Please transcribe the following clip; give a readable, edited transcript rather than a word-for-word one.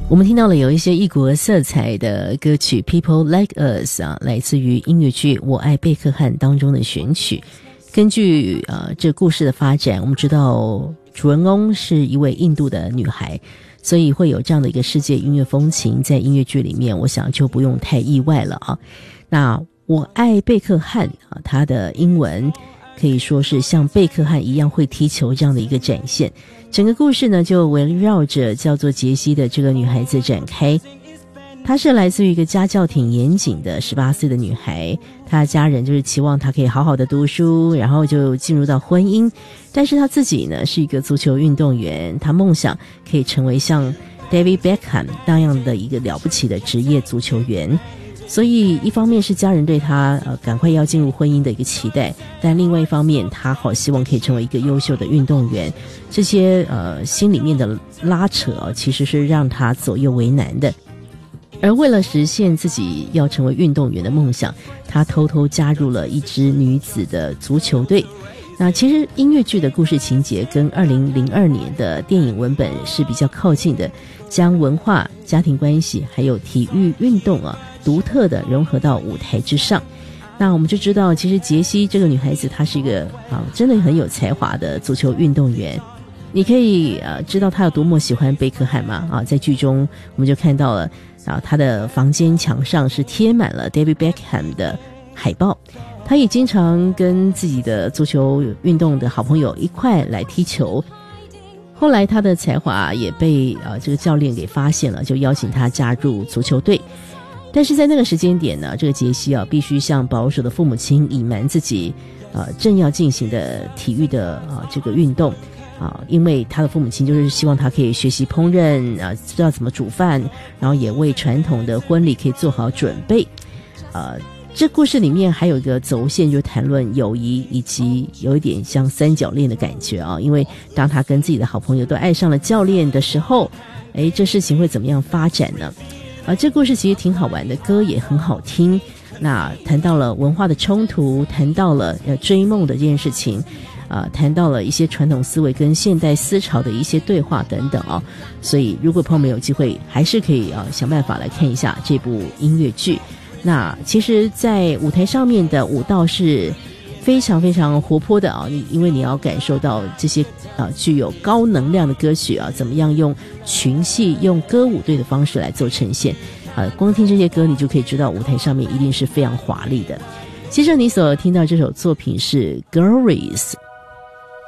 我们听到了有一些异国色彩的歌曲 People Like Us 来自于音乐剧《我爱贝克汉》当中的选曲。根据这故事的发展，我们知道主人公是一位印度的女孩，所以会有这样的一个世界音乐风情在音乐剧里面，我想就不用太意外了啊。那我爱贝克汉他的英文可以说是像贝克汉一样会踢球这样的一个展现。整个故事呢就围绕着叫做杰西的这个女孩子展开。她是来自于一个家教挺严谨的18岁的女孩，她家人就是期望她可以好好的读书，然后就进入到婚姻。但是她自己呢是一个足球运动员，她梦想可以成为像 David Beckham 那样的一个了不起的职业足球员。所以一方面是家人对他赶快要进入婚姻的一个期待，但另外一方面他好希望可以成为一个优秀的运动员。这些心里面的拉扯其实是让他左右为难的。而为了实现自己要成为运动员的梦想，他偷偷加入了一支女子的足球队。那其实音乐剧的故事情节跟2002年的电影文本是比较靠近的，将文化、家庭关系还有体育运动独特的融合到舞台之上。那我们就知道其实杰西这个女孩子她是一个真的很有才华的足球运动员。你可以知道她有多么喜欢贝克汉吗？在剧中我们就看到了她的房间墙上是贴满了 David Beckham 的海报。她也经常跟自己的足球运动的好朋友一块来踢球。后来她的才华也被这个教练给发现了，就邀请她加入足球队。但是在那个时间点呢，这个杰西必须向保守的父母亲隐瞒自己正要进行的体育的这个运动因为他的父母亲就是希望他可以学习烹饪知道怎么煮饭，然后也为传统的婚礼可以做好准备。这故事里面还有一个轴线，就谈论友谊以及有一点像三角恋的感觉因为当他跟自己的好朋友都爱上了教练的时候，这事情会怎么样发展呢？这故事其实挺好玩的，歌也很好听。那谈到了文化的冲突，谈到了追梦的这件事情，谈到了一些传统思维跟现代思潮的一些对话等等所以如果朋友们有机会，还是可以想办法来看一下这部音乐剧。那其实在舞台上面的舞蹈是非常非常活泼的因为你要感受到这些具有高能量的歌曲怎么样用群戏用歌舞队的方式来做呈现光听这些歌你就可以知道舞台上面一定是非常华丽的。接着你所听到这首作品是 Glories